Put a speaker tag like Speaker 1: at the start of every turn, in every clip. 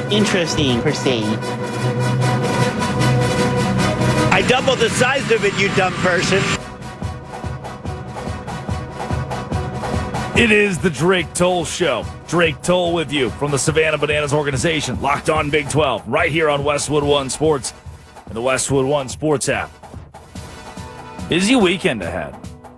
Speaker 1: interesting per se.
Speaker 2: I doubled the size of it, you dumb person.
Speaker 3: It is the Drake Toll Show. Drake Toll with you from the Savannah Bananas organization. Locked on Big 12, right here on Westwood One Sports and the Westwood One Sports app. Busy weekend ahead.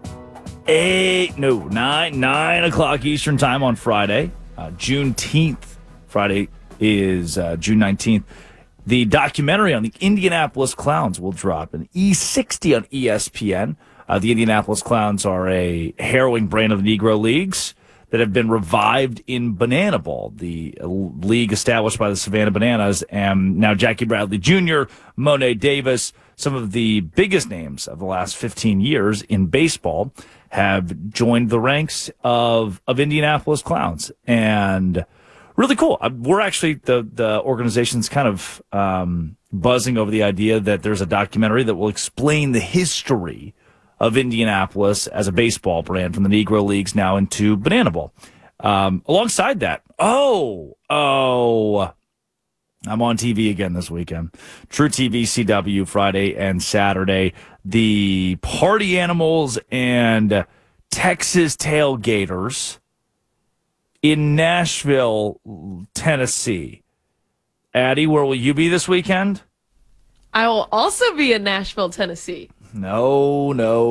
Speaker 3: 9 o'clock Eastern time on Friday. Juneteenth. Friday is June 19th. The documentary on the Indianapolis Clowns will drop in E60 on ESPN. The Indianapolis Clowns are a harrowing brand of the Negro Leagues that have been revived in Banana Ball, the league established by the Savannah Bananas. And now Jackie Bradley Jr., Monet Davis, some of the biggest names of the last 15 years in baseball have joined the ranks of Indianapolis Clowns. And really cool. We're actually, the organization's kind of buzzing over the idea that there's a documentary that will explain the history of Indianapolis as a baseball brand from the Negro Leagues now into Banana Ball. Alongside that, I'm on TV again this weekend. True TV CW Friday and Saturday. The Party Animals and Texas Tailgaters in Nashville, Tennessee. Addie, where will you be this weekend?
Speaker 4: I will also be in Nashville, Tennessee.
Speaker 3: No.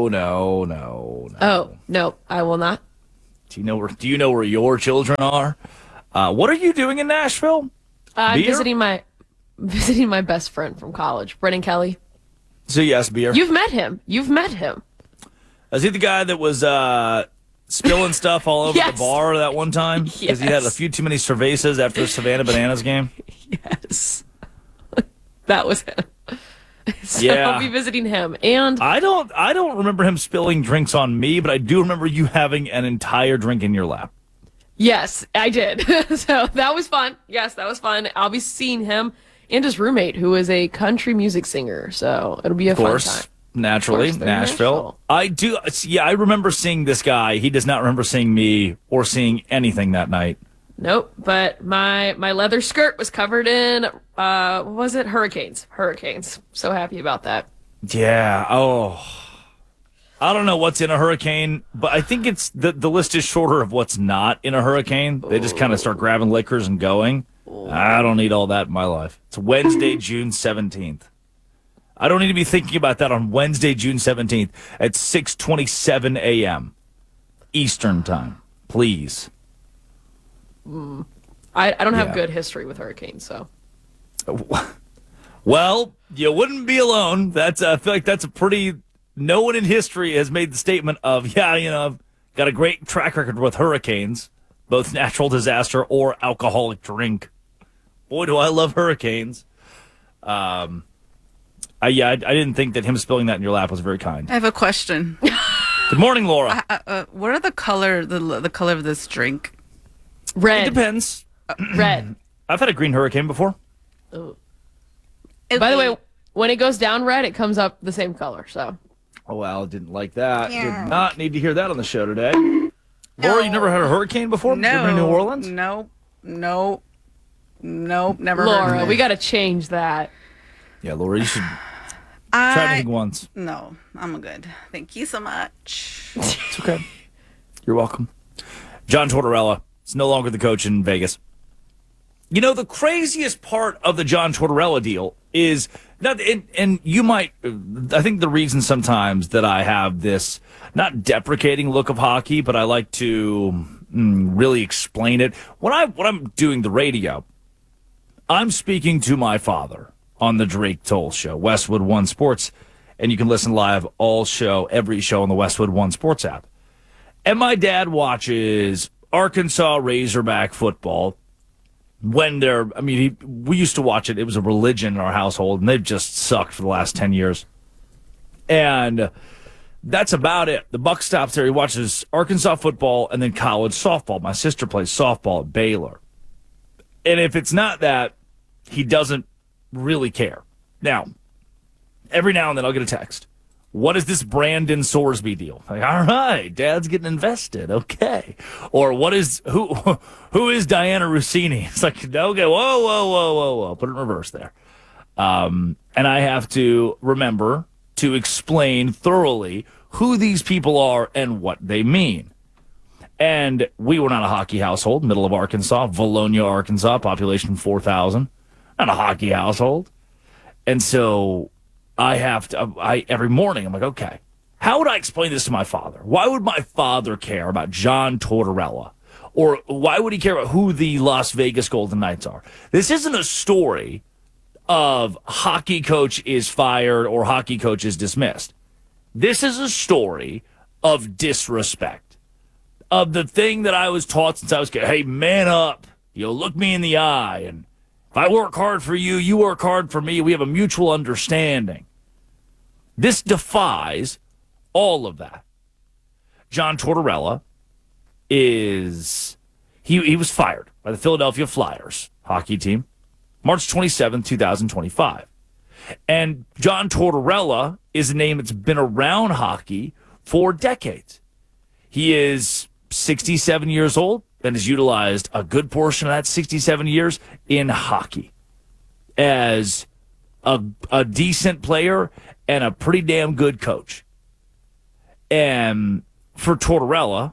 Speaker 4: Oh, no, I will not.
Speaker 3: Do you know where your children are? What are you doing in Nashville?
Speaker 4: I'm visiting my best friend from college, Brennan Kelly.
Speaker 3: So yes, beer.
Speaker 4: You've met him.
Speaker 3: Is he the guy that was spilling stuff all over
Speaker 4: Yes.
Speaker 3: the bar that one time? Because he had a few too many cervezas after the Savannah Bananas game?
Speaker 4: Yes. That was him. So
Speaker 3: Yeah.
Speaker 4: I'll be visiting him. And
Speaker 3: I don't remember him spilling drinks on me, but I do remember you having an entire drink in your lap.
Speaker 4: yes, I did. So that was fun. Yes, that was fun. I'll be seeing him and his roommate, who is a country music singer. So it'll be a fun time.
Speaker 3: Naturally,
Speaker 4: Of course, they're in
Speaker 3: Nashville. I do. Yeah, I remember seeing this guy. He does not remember seeing me or seeing anything that night.
Speaker 4: Nope, but my leather skirt was covered in, what was it? Hurricanes. So happy about that.
Speaker 3: Yeah. Oh, I don't know what's in a hurricane, but I think it's the list is shorter of what's not in a hurricane. They just kind of start grabbing liquors and going. I don't need all that in my life. It's Wednesday, June 17th. I don't need to be thinking about that on Wednesday, June 17th at 6:27 a.m. Eastern time. Please.
Speaker 4: I don't have good history with hurricanes, so.
Speaker 3: Well, you wouldn't be alone. I feel like that's a pretty. No one in history has made the statement of, I've got a great track record with hurricanes, both natural disaster or alcoholic drink. Boy, do I love hurricanes. I didn't think that him spilling that in your lap was very kind.
Speaker 5: I have a question.
Speaker 3: Good morning, Laura.
Speaker 5: What are the color of this drink?
Speaker 4: Red.
Speaker 3: It depends.
Speaker 4: Red.
Speaker 3: I've had a green hurricane before.
Speaker 4: Ooh. By the way, when it goes down red, it comes up the same color, so.
Speaker 3: Oh, well, didn't like that. Yeah. Did not need to hear that on the show today. No. Laura, you never had a hurricane before?
Speaker 5: No.
Speaker 3: You ever been to New Orleans?
Speaker 5: Nope, never heard
Speaker 4: Laura,
Speaker 5: of it.
Speaker 4: we got to change that.
Speaker 3: Yeah, Laura, you should try anything once.
Speaker 5: No, I'm good. Thank you so much.
Speaker 3: It's okay. You're welcome. John Tortorella is no longer the coach in Vegas. You know, the craziest part of the John Tortorella deal is not, and you might, I think the reason sometimes that I have this not deprecating look of hockey, but I like to really explain it. When I'm doing the radio, I'm speaking to my father on the Drake Toll Show, Westwood One Sports, and you can listen live every show on the Westwood One Sports app. And my dad watches Arkansas Razorback football when we used to watch it. It was a religion in our household, and they've just sucked for the last 10 years. And that's about it. The buck stops there. He watches Arkansas football and then college softball. My sister plays softball at Baylor. And if it's not that, he doesn't really care. Now, every now and then I'll get a text what is this Brandon Sorsby deal? Like, all right, Dad's getting invested. Okay. Or who is Diana Rossini? It's like, okay, whoa. Put it in reverse there. And I have to remember to explain thoroughly who these people are and what they mean. And we were not a hockey household, middle of Arkansas, Valonia, Arkansas, population 4,000. Not a hockey household. And so I have to, every morning, I'm like, okay, how would I explain this to my father? Why would my father care about John Tortorella? Or why would he care about who the Las Vegas Golden Knights are? This isn't a story of hockey coach is fired or hockey coach is dismissed. This is a story of disrespect, of the thing that I was taught since I was a kid. Hey, man up. Look me in the eye. And if I work hard for you, you work hard for me. We have a mutual understanding. This defies all of that. John Tortorella he was fired by the Philadelphia Flyers hockey team March 27, 2025. And John Tortorella is a name that's been around hockey for decades. He is 67 years old and has utilized a good portion of that 67 years in hockey as a decent player and a pretty damn good coach. And for Tortorella,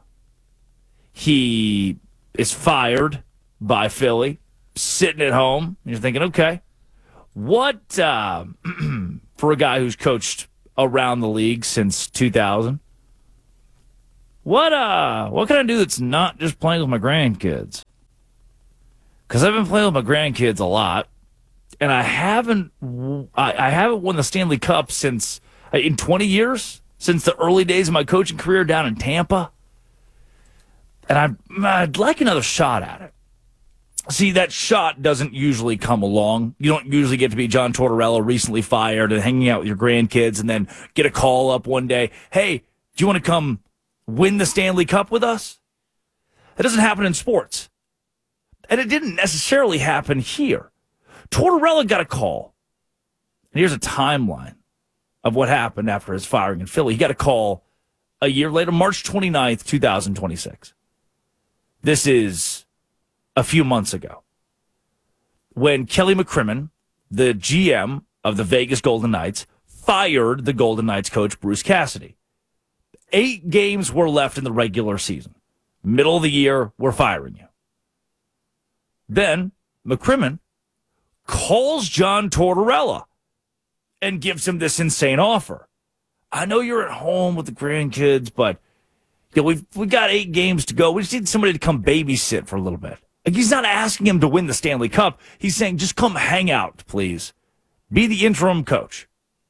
Speaker 3: he is fired by Philly, sitting at home. And you're thinking, okay, what for a guy who's coached around the league since 2000? What can I do that's not just playing with my grandkids? Because I've been playing with my grandkids a lot, and I haven't won the Stanley Cup since in 20 years, since the early days of my coaching career down in Tampa. And I'd like another shot at it. See, that shot doesn't usually come along. You don't usually get to be John Tortorella, recently fired, and hanging out with your grandkids, and then get a call up one day. Hey, do you want to come win the Stanley Cup with us? That doesn't happen in sports. And it didn't necessarily happen here. Tortorella got a call. And here's a timeline of what happened after his firing in Philly. He got a call a year later, March 29th, 2026. This is a few months ago, when Kelly McCrimmon, the GM of the Vegas Golden Knights, fired the Golden Knights coach Bruce Cassidy. 8 games were left in the regular season. Middle of the year, we're firing you. Then McCrimmon calls John Tortorella and gives him this insane offer. I know you're at home with the grandkids, but we've got 8 games to go. We just need somebody to come babysit for a little bit. Like, he's not asking him to win the Stanley Cup. He's saying, just come hang out, please. Be the interim coach.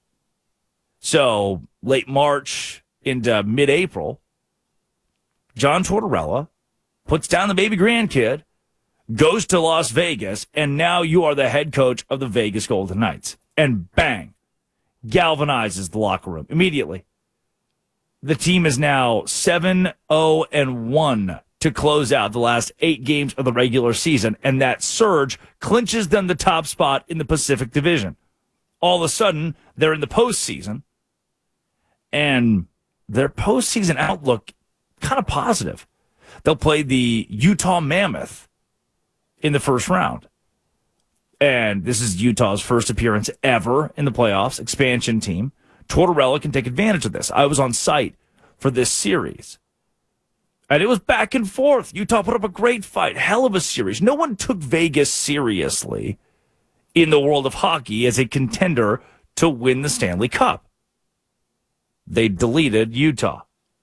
Speaker 3: So late March into mid-April, John Tortorella puts down the baby grandkid, goes to Las Vegas, and now you are the head coach of the Vegas Golden Knights. And bang, galvanizes the locker room immediately. The team is now 7-0-1 to close out the last 8 games of the regular season, and that surge clinches them the top spot in the Pacific Division. All of a sudden, they're in the postseason, and their postseason outlook kind of positive. They'll play the Utah Mammoth in the first round. And this is Utah's first appearance ever in the playoffs, expansion team. Tortorella can take advantage of this. I was on site for this series. And it was back and forth. Utah put up a great fight. Hell of a series. No one took Vegas seriously in the world of hockey as a contender to win the Stanley Cup. They deleted Utah.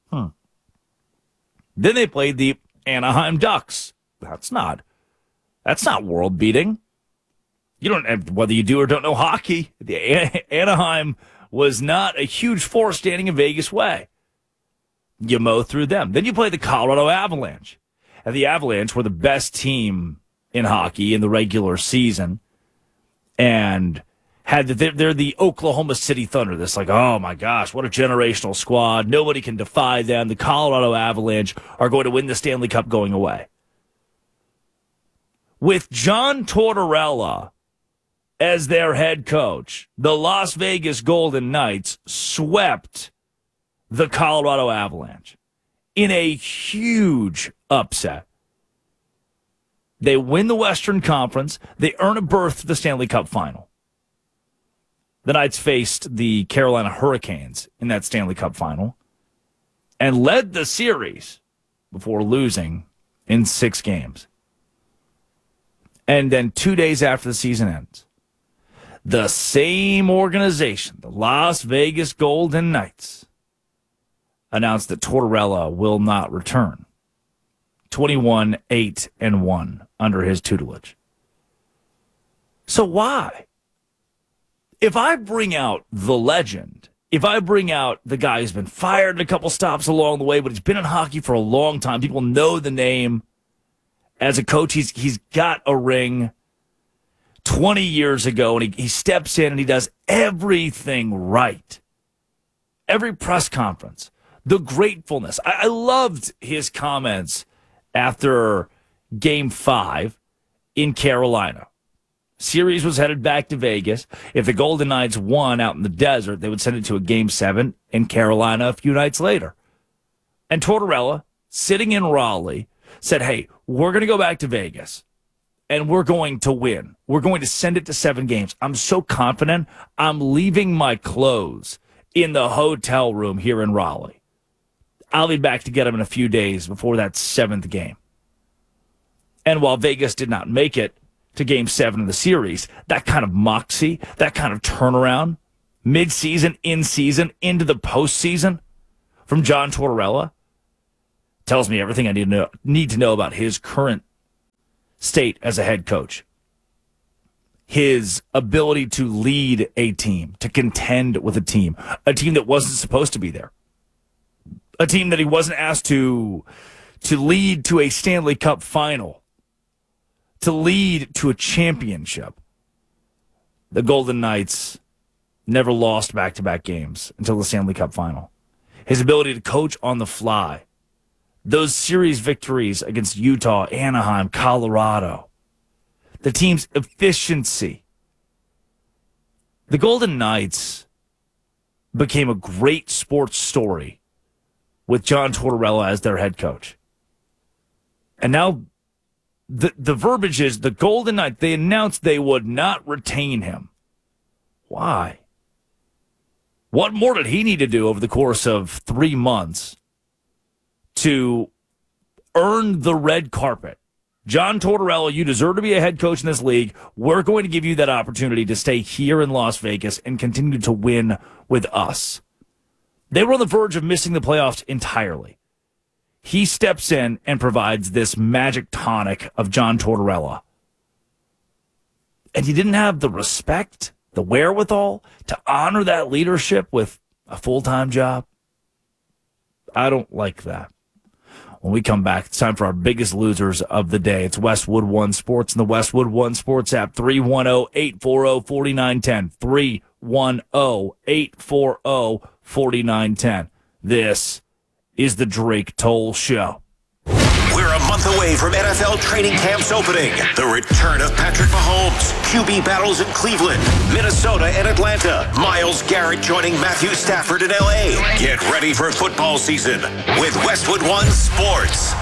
Speaker 3: Then they played the Anaheim Ducks. That's not world beating. You don't, whether you do or don't know hockey, the Anaheim was not a huge force standing in Vegas way. You mow through them. Then you play the Colorado Avalanche. And the Avalanche were the best team in hockey in the regular season. And they're the Oklahoma City Thunder. This like, oh my gosh, what a generational squad. Nobody can defy them. The Colorado Avalanche are going to win the Stanley Cup going away. With John Tortorella as their head coach, the Las Vegas Golden Knights swept the Colorado Avalanche in a huge upset. They win the Western Conference. They earn a berth to the Stanley Cup Final. The Knights faced the Carolina Hurricanes in that Stanley Cup Final and led the series before losing in 6 games. And then 2 days after the season ends, the same organization, the Las Vegas Golden Knights, announced that Tortorella will not return. 21-8-1 under his tutelage. So why? If I bring out the legend, if I bring out the guy who's been fired in a couple stops along the way, but he's been in hockey for a long time, people know the name. As a coach, he's got a ring 20 years ago, and he steps in and he does everything right. Every press conference, the gratefulness. I loved his comments after Game 5 in Carolina. Series was headed back to Vegas. If the Golden Knights won out in the desert, they would send it to a Game 7 in Carolina a few nights later. And Tortorella, sitting in Raleigh, said, hey, we're going to go back to Vegas, and we're going to win. We're going to send it to 7 games. I'm so confident I'm leaving my clothes in the hotel room here in Raleigh. I'll be back to get them in a few days before that 7th game. And while Vegas did not make it to Game 7 of the series, that kind of moxie, that kind of turnaround, mid-season, in-season, into the postseason from John Tortorella tells me everything I need to know about his current state as a head coach. His ability to lead a team, to contend with a team that wasn't supposed to be there, a team that he wasn't asked to lead to a Stanley Cup final, to lead to a championship. The Golden Knights never lost back-to-back games until the Stanley Cup final. His ability to coach on the fly, those series victories against Utah, Anaheim, Colorado, the team's efficiency. The Golden Knights became a great sports story with John Tortorella as their head coach. And now the verbiage is the Golden Knights, they announced they would not retain him. Why? What more did he need to do over the course of 3 months to earn the red carpet? John Tortorella, you deserve to be a head coach in this league. We're going to give you that opportunity to stay here in Las Vegas and continue to win with us. They were on the verge of missing the playoffs entirely. He steps in and provides this magic tonic of John Tortorella. And he didn't have the respect, the wherewithal to honor that leadership with a full-time job. I don't like that. When we come back, it's time for our biggest losers of the day. It's Westwood One Sports and the Westwood One Sports app, 310-840-4910. 310-840-4910. This is the Drake Toll Show.
Speaker 1: We're a month away from NFL training camps opening. The return of Patrick Mahomes, QB battles in Cleveland, Minnesota, and Atlanta. Myles Garrett joining Matthew Stafford in L.A. Get ready for football season with Westwood One Sports.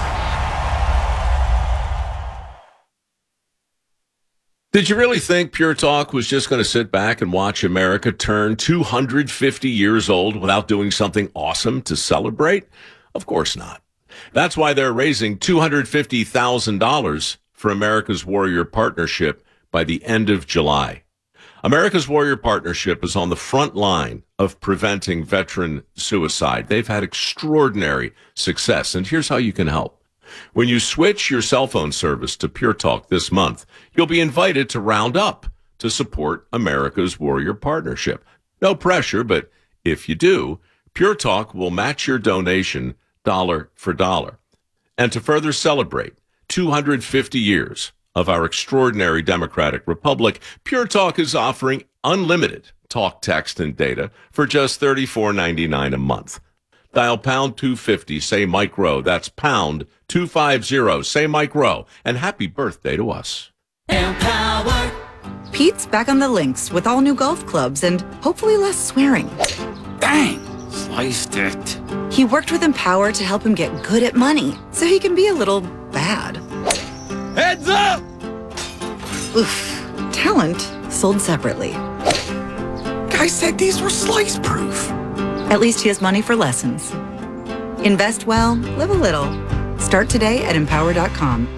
Speaker 6: Did you really think Pure Talk was just going to sit back and watch America turn 250 years old without doing something awesome to celebrate? Of course not. That's why they're raising $250,000 for America's Warrior Partnership by the end of July. America's Warrior Partnership is on the front line of preventing veteran suicide. They've had extraordinary success, and here's how you can help. When you switch your cell phone service to Pure Talk this month, you'll be invited to round up to support America's Warrior Partnership. No pressure, but if you do, Pure Talk will match your donation dollar for dollar. And to further celebrate 250 years of our extraordinary democratic republic, Pure Talk is offering unlimited talk, text, and data for just $34.99 a month. Dial pound 250, say Mike Rowe. That's pound 250, say Mike Rowe. And happy birthday to us.
Speaker 7: Empower Pete's back on the links with all new golf clubs and hopefully less swearing.
Speaker 8: Dang, sliced it.
Speaker 7: He worked with Empower to help him get good at money so he can be a little bad.
Speaker 8: Heads up!
Speaker 7: Oof. Talent sold separately.
Speaker 8: Guy said these were slice proof.
Speaker 7: At least he has money for lessons. Invest well, live a little. Start today at Empower.com.